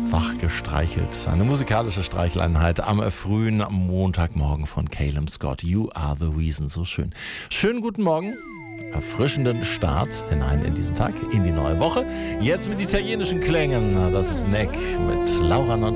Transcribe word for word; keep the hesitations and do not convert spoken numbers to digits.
wach gestreichelt. Eine musikalische Streicheleinheit am frühen Montagmorgen von Calum Scott. You are the reason. So schön. Schönen guten Morgen. Erfrischenden Start hinein in diesen Tag, in die neue Woche. Jetzt mit italienischen Klängen. Das ist Neck mit Laura Nontin.